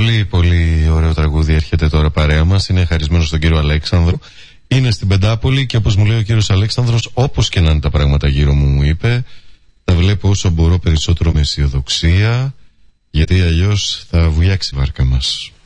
Πολύ πολύ ωραίο τραγούδι έρχεται τώρα παρέα μας. Είναι χαρισμένο στον κύριο Αλέξανδρο. Είναι στην Πεντάπολη και όπως μου λέει ο κύριος Αλέξανδρος, όπως και να είναι τα πράγματα γύρω μου είπε, τα βλέπω όσο μπορώ περισσότερο με αισιοδοξία, γιατί αλλιώς θα βουλιάξει η βάρκα μας.